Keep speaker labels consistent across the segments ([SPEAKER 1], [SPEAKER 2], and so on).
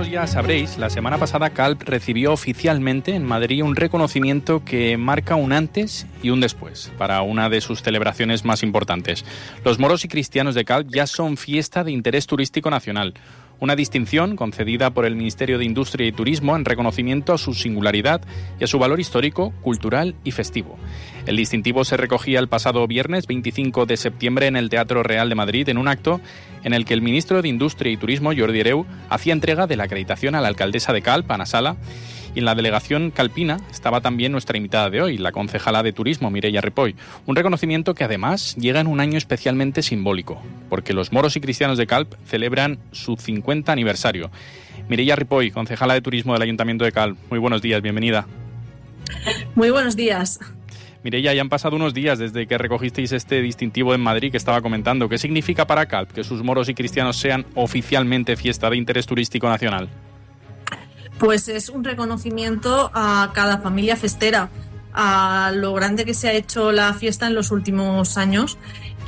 [SPEAKER 1] algunos ya sabréis, la semana pasada Calp recibió oficialmente en Madrid un reconocimiento que marca un antes y un después para una de sus celebraciones más importantes. Los moros y cristianos de Calp ya son fiesta de interés turístico nacional. Una distinción concedida por el Ministerio de Industria y Turismo en reconocimiento a su singularidad y a su valor histórico, cultural y festivo. El distintivo se recogía el pasado viernes 25 de septiembre en el Teatro Real de Madrid en un acto en el que el ministro de Industria y Turismo, Jordi Hereu, hacía entrega de la acreditación a la alcaldesa de Calp, Ana Sala, y en la delegación calpina estaba también nuestra invitada de hoy, la concejala de Turismo, Mireia Ripoll. Un reconocimiento que además llega en un año especialmente simbólico, porque los moros y cristianos de Calp celebran su 50 aniversario. Mireia Ripoll, concejala de Turismo del Ayuntamiento de Calp. Muy buenos días, bienvenida.
[SPEAKER 2] Muy buenos días.
[SPEAKER 1] Mireia, ya han pasado unos días desde que recogisteis este distintivo en Madrid que estaba comentando. ¿Qué significa para Calp que sus moros y cristianos sean oficialmente fiesta de interés turístico nacional?
[SPEAKER 2] Pues es un reconocimiento a cada familia festera, a lo grande que se ha hecho la fiesta en los últimos años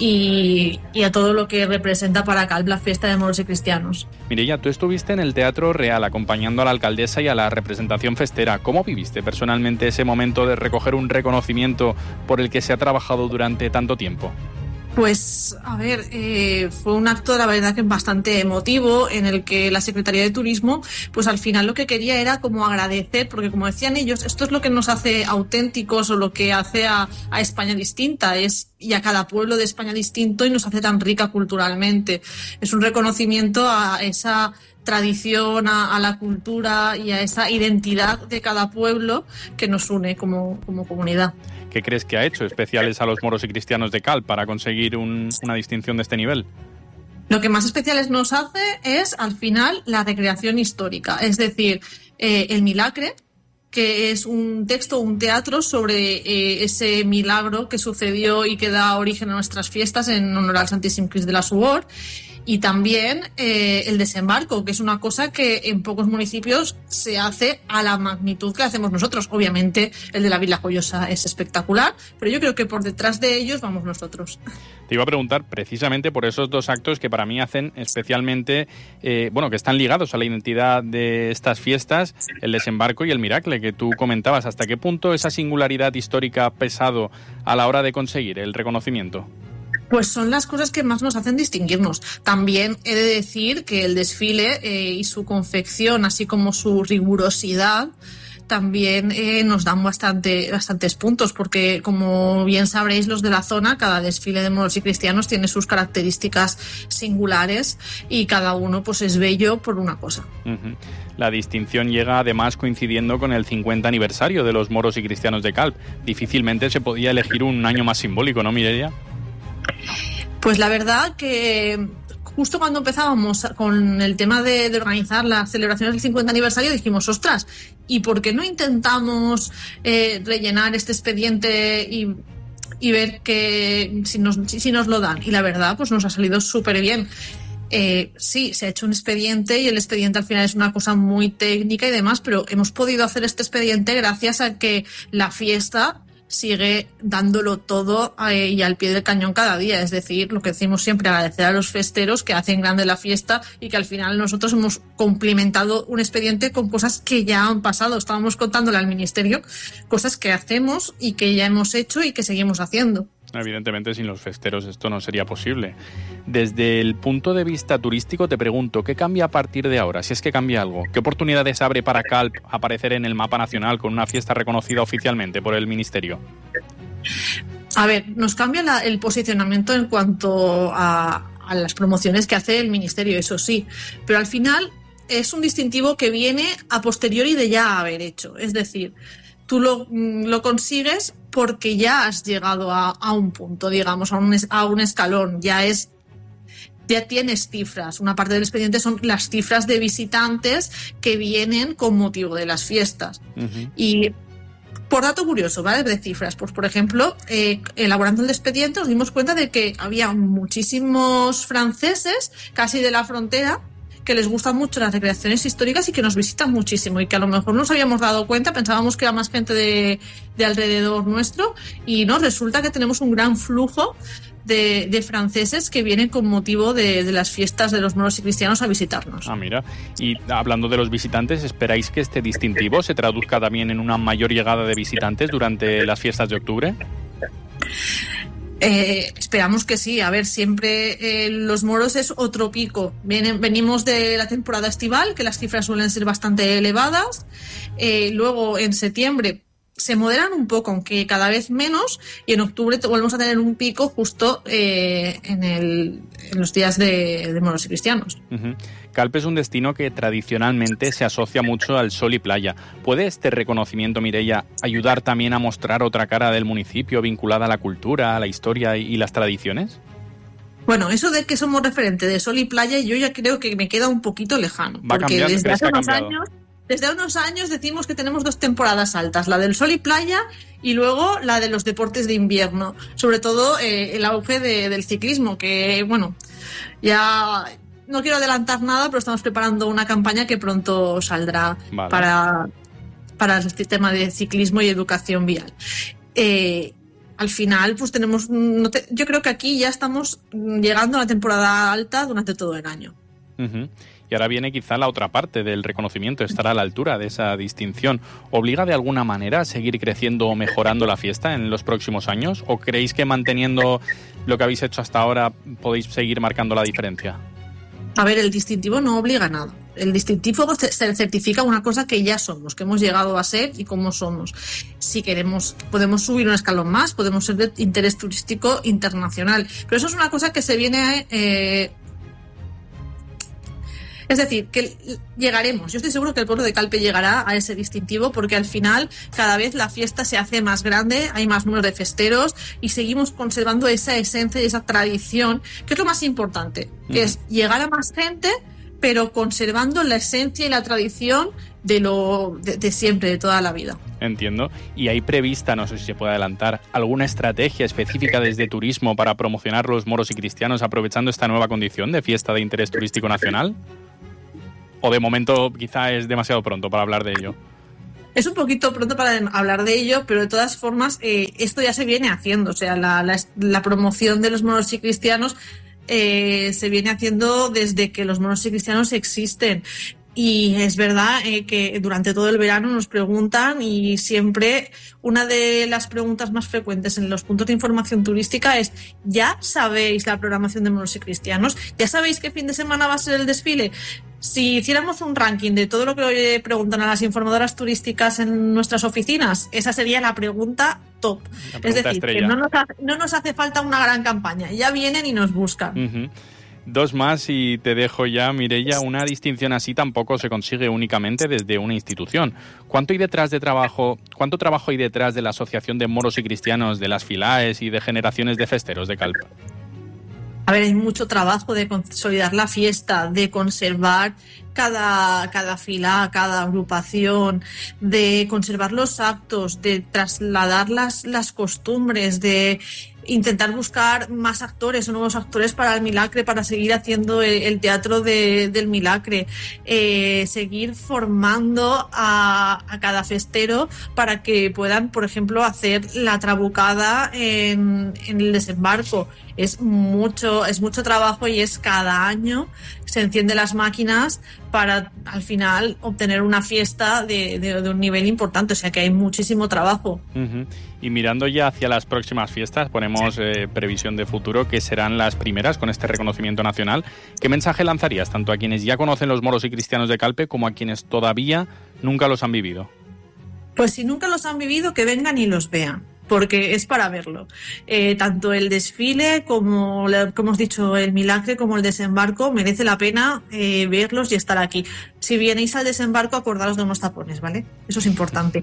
[SPEAKER 2] y a todo lo que representa para Calp la fiesta de moros y cristianos.
[SPEAKER 1] Mireia, tú estuviste en el Teatro Real acompañando a la alcaldesa y a la representación festera. ¿Cómo viviste personalmente ese momento de recoger un reconocimiento por el que se ha trabajado durante tanto tiempo?
[SPEAKER 2] Pues, a ver, fue un acto, la verdad, que bastante emotivo, en el que la Secretaría de Turismo, pues al final lo que quería era como agradecer, porque como decían ellos, esto es lo que nos hace auténticos o lo que hace a España distinta, y a cada pueblo de España distinto y nos hace tan rica culturalmente. Es un reconocimiento a esa tradición, a la cultura y a esa identidad de cada pueblo que nos une como comunidad.
[SPEAKER 1] ¿Qué crees que ha hecho especiales a los moros y cristianos de Calp para conseguir una distinción de este nivel?
[SPEAKER 2] Lo que más especiales nos hace es, al final, la recreación histórica. Es decir, el Milagre, que es un texto, un teatro sobre ese milagro que sucedió y que da origen a nuestras fiestas en honor al Santíssim Crist de la Suor. Y también el desembarco, que es una cosa que en pocos municipios se hace a la magnitud que hacemos nosotros. Obviamente el de la Vila Joyosa es espectacular, pero yo creo que por detrás de ellos vamos nosotros.
[SPEAKER 1] Te iba a preguntar precisamente por esos dos actos que para mí hacen especialmente, que están ligados a la identidad de estas fiestas, el desembarco y el Miracle, que tú comentabas. ¿Hasta qué punto esa singularidad histórica ha pesado a la hora de conseguir el reconocimiento?
[SPEAKER 2] Pues son las cosas que más nos hacen distinguirnos. También he de decir que el desfile y su confección, así como su rigurosidad, también nos dan bastantes puntos, porque como bien sabréis los de la zona, cada desfile de moros y cristianos tiene sus características singulares y cada uno pues es bello por una cosa.
[SPEAKER 1] Uh-huh. La distinción llega además coincidiendo con el 50 aniversario de los moros y cristianos de Calp. Difícilmente se podía elegir un año más simbólico, ¿no, Mireia?
[SPEAKER 2] Pues la verdad que justo cuando empezábamos con el tema de organizar las celebraciones del 50 aniversario dijimos, ostras, ¿y por qué no intentamos rellenar este expediente y ver que si nos lo dan? Y la verdad, pues nos ha salido súper bien. Sí, se ha hecho un expediente y el expediente al final es una cosa muy técnica y demás, pero hemos podido hacer este expediente gracias a que la fiesta sigue dándolo todo y al pie del cañón cada día. Es decir, lo que decimos siempre, agradecer a los festeros que hacen grande la fiesta y que al final nosotros hemos cumplimentado un expediente con cosas que ya han pasado. Estábamos contándole al Ministerio cosas que hacemos y que ya hemos hecho y que seguimos haciendo.
[SPEAKER 1] Evidentemente, sin los festeros esto no sería posible. Desde el punto de vista turístico te pregunto, ¿qué cambia a partir de ahora? Si es que cambia algo. ¿Qué oportunidades abre para Calp aparecer en el mapa nacional con una fiesta reconocida oficialmente por el Ministerio?
[SPEAKER 2] A ver, nos cambia el posicionamiento en cuanto a las promociones que hace el Ministerio, eso sí. Pero al final es un distintivo que viene a posteriori de ya haber hecho. Es decir, tú lo consigues porque ya has llegado a un punto, digamos, a un escalón. Ya tienes cifras. Una parte del expediente son las cifras de visitantes que vienen con motivo de las fiestas. Uh-huh. Y por dato curioso, ¿vale? De cifras. Pues, por ejemplo, elaborando el expediente nos dimos cuenta de que había muchísimos franceses, casi de la frontera, que les gustan mucho las recreaciones históricas y que nos visitan muchísimo y que a lo mejor no nos habíamos dado cuenta, pensábamos que era más gente de alrededor nuestro y no, resulta que tenemos un gran flujo de franceses que vienen con motivo de las fiestas de los moros y cristianos a visitarnos.
[SPEAKER 1] Ah, mira. Y hablando de los visitantes, ¿esperáis que este distintivo se traduzca también en una mayor llegada de visitantes durante las fiestas de octubre?
[SPEAKER 2] Esperamos que sí. A ver, siempre los moros es otro pico. Venimos de la temporada estival, que las cifras suelen ser bastante elevadas. Luego, en septiembre, se moderan un poco, aunque cada vez menos. Y en octubre volvemos a tener un pico justo en los días de moros y cristianos.
[SPEAKER 1] Uh-huh. Calp es un destino que tradicionalmente se asocia mucho al sol y playa. ¿Puede este reconocimiento, Mireia, ayudar también a mostrar otra cara del municipio vinculada a la cultura, a la historia y las tradiciones?
[SPEAKER 2] Bueno, eso de que somos referente de sol y playa, yo ya creo que me queda un poquito lejano.
[SPEAKER 1] ¿Va cambiando?
[SPEAKER 2] Desde unos años decimos que tenemos 2 temporadas altas, la del sol y playa y luego la de los deportes de invierno. Sobre todo el auge del ciclismo, que, bueno, ya no quiero adelantar nada, pero estamos preparando una campaña que pronto saldrá para el tema de ciclismo y educación vial. Al final, pues tenemos... yo creo que aquí ya estamos llegando a la temporada alta durante todo el año.
[SPEAKER 1] Uh-huh. Y ahora viene quizá la otra parte del reconocimiento, estar a la altura de esa distinción. ¿Obliga de alguna manera a seguir creciendo o mejorando la fiesta en los próximos años? ¿O creéis que manteniendo lo que habéis hecho hasta ahora podéis seguir marcando la diferencia?
[SPEAKER 2] A ver, el distintivo no obliga a nada. El distintivo se certifica una cosa que ya somos, que hemos llegado a ser y cómo somos. Si queremos, podemos subir un escalón más, podemos ser de interés turístico internacional. Pero eso es una cosa que se viene... Es decir, que llegaremos. Yo estoy seguro que el pueblo de Calpe llegará a ese distintivo porque al final cada vez la fiesta se hace más grande, hay más número de festeros y seguimos conservando esa esencia y esa tradición, que es lo más importante, que es llegar a más gente, pero conservando la esencia y la tradición de siempre, de toda la vida.
[SPEAKER 1] Entiendo. ¿Y hay prevista, no sé si se puede adelantar, alguna estrategia específica desde turismo para promocionar los moros y cristianos aprovechando esta nueva condición de fiesta de interés turístico nacional? ¿O de momento quizá es demasiado pronto para hablar de ello?
[SPEAKER 2] Es un poquito pronto para hablar de ello, pero de todas formas esto ya se viene haciendo. O sea, la promoción de los moros y cristianos se viene haciendo desde que los moros y cristianos existen. Y es verdad que durante todo el verano nos preguntan y siempre una de las preguntas más frecuentes en los puntos de información turística es ¿ya sabéis la programación de moros y cristianos? ¿Ya sabéis qué fin de semana va a ser el desfile? Si hiciéramos un ranking de todo lo que le preguntan a las informadoras turísticas en nuestras oficinas, esa sería la pregunta top. Es decir, estrella. Que no nos hace falta una gran campaña, ya vienen y nos buscan.
[SPEAKER 1] Uh-huh. 2 más y te dejo ya, Mireia. Una distinción así tampoco se consigue únicamente desde una institución. ¿Cuánto trabajo hay detrás de la Asociación de Moros y Cristianos, de las Filaes y de generaciones de festeros de Calp?
[SPEAKER 2] A ver, hay mucho trabajo de consolidar la fiesta, de conservar cada fila, cada agrupación, de conservar los actos, de trasladar las costumbres, de intentar buscar más actores o nuevos actores para el Milagre, para seguir haciendo el teatro del Milagre, seguir formando a cada festero para que puedan, por ejemplo, hacer la trabucada en el desembarco. Es mucho trabajo y es cada año se encienden las máquinas para al final obtener una fiesta de un nivel importante, o sea que hay muchísimo trabajo.
[SPEAKER 1] Uh-huh. Y mirando ya hacia las próximas fiestas, ponemos previsión de futuro, que serán las primeras con este reconocimiento nacional. ¿Qué mensaje lanzarías tanto a quienes ya conocen los moros y cristianos de Calpe como a quienes todavía nunca los han vivido?
[SPEAKER 2] Pues si nunca los han vivido, que vengan y los vean, porque es para verlo. Tanto el desfile como hemos dicho, el Milagre, como el desembarco, merece la pena verlos y estar aquí. Si vienes al desembarco, acordaros de unos tapones, ¿vale? Eso es importante.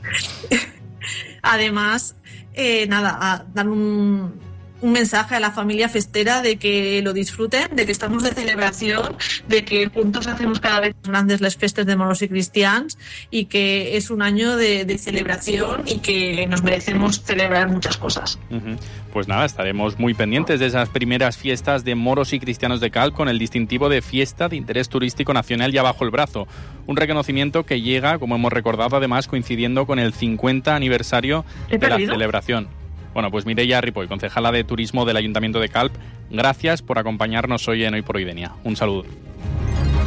[SPEAKER 2] Además, dar un mensaje a la familia festera de que lo disfruten, de que estamos de celebración, de que juntos hacemos cada vez más grandes las festes de moros y cristians y que es un año de celebración y que nos merecemos celebrar muchas cosas.
[SPEAKER 1] Uh-huh. Pues nada, estaremos muy pendientes de esas primeras fiestas de moros y cristianos de Calp con el distintivo de Fiesta de Interés Turístico Nacional ya bajo el brazo. Un reconocimiento que llega, como hemos recordado, además coincidiendo con el 50 aniversario de la celebración. Bueno, pues Mireia Ripoll, concejala de Turismo del Ayuntamiento de Calp, gracias por acompañarnos hoy en Hoy por Hoy Denia. Un saludo.